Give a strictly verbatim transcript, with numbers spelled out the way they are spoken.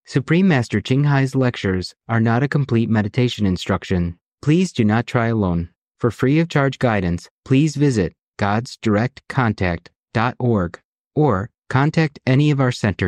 Supreme Master Ching Hai's lectures are not a complete meditation instruction. Please do not try alone. For free of charge guidance, please visit gods direct contact dot org or contact any of our centers.